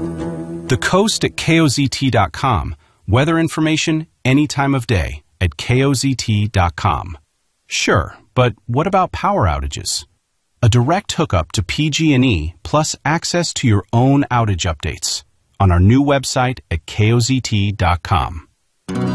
The Coast at KOZT.com. Weather information any time of day at KOZT.com. Sure, but what about power outages? A direct hookup to PG&E plus access to your own outage updates on our new website at KOZT.com.